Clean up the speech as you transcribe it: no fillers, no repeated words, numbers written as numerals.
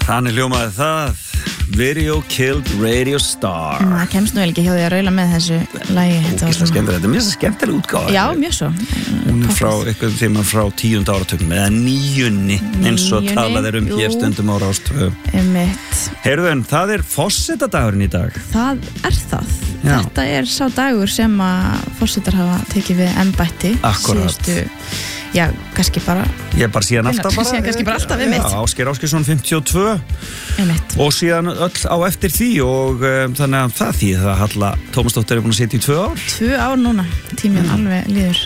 Þannig hljómaði það Video Killed Radio Star. Það kemst nú vel ekki hjá því að raula með þessu lagi. Þetta er mjög skemmtileg útgáfa. Já, mjög svo. Hún er frá eitthvað tíma frá 10. áratögnum eða 9. eins og talað er hér stundum á Rás 2. Heyrðu, það er forsetadagurinn í dag. Það er það. Já. Þetta er sá dagur sem að forsetar hafa tekið við embætti. Akkurat. Já, kannski bara... Ég bara síðan alltaf bara... Síðan kannski bara alltaf við mitt. Já, Ásgeir Ásgeirsson 52. Einmitt. Og síðan öll á eftir því og þannig að það þýðir það að Halla Tómasdóttir er búin að sitja í 2 ár. 2 ár núna, tíminn alveg líður.